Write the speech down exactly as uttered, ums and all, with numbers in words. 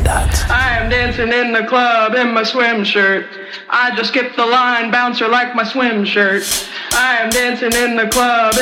geändert. I am dancing in the club in my swim shirt. I just skipped the line, bouncer like my swim shirt. I am dancing in the club